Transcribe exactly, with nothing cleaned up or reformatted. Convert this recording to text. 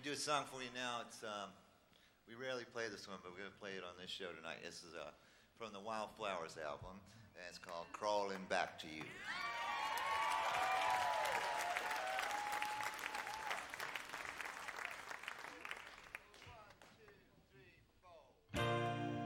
to do a song for you now. It's um, we rarely play this one, but we're going to play it on this show tonight. This is uh, from the Wildflowers album, and it's called Crawling Back to You.